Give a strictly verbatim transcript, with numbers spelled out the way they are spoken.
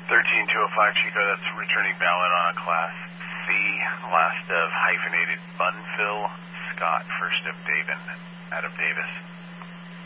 thirteen two oh five, Chico, that's returning ballot on a Class C, last of hyphenated Bunfill, Scott, first of David, out of Davis.